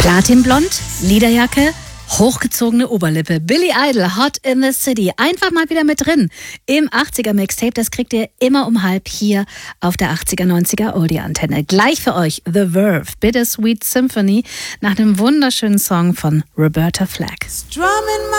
Platinblond, Lederjacke, hochgezogene Oberlippe. Billy Idol, Hot in the City. Einfach mal wieder mit drin im 80er Mixtape. Das kriegt ihr immer um halb hier auf der 80er, 90er Oldie-Antenne. Gleich für euch The Verve, Bittersweet Symphony, nach einem wunderschönen Song von Roberta Flack. Strumming my